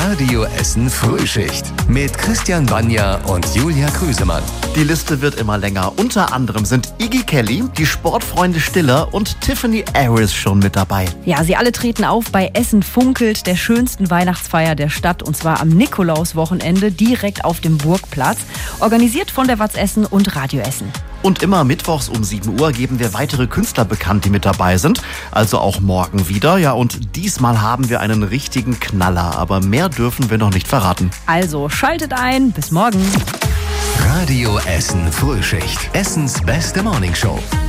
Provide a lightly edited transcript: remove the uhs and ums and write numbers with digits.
Radio Essen Frühschicht mit Christian Banja und Julia Krüsemann. Die Liste wird immer länger. Unter anderem sind Iggy Kelly, die Sportfreunde Stiller und Tiffany Harris schon mit dabei. Ja, sie alle treten auf bei Essen funkelt, der schönsten Weihnachtsfeier der Stadt, und zwar am Nikolauswochenende direkt auf dem Burgplatz, organisiert von der Watz Essen und Radio Essen. Und immer mittwochs um 7 Uhr geben wir weitere Künstler bekannt, die mit dabei sind. Also auch morgen wieder. Ja, und diesmal haben wir einen richtigen Knaller. Aber mehr dürfen wir noch nicht verraten. Also schaltet ein. Bis morgen. Radio Essen Frühschicht. Essens beste Morningshow.